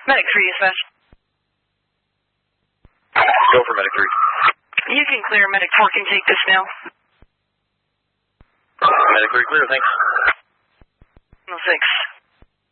Medic 3 dispatch. Go for Medic 3. You can clear. Medic 4 can take this now. Medic 3 clear, thanks. No, thanks.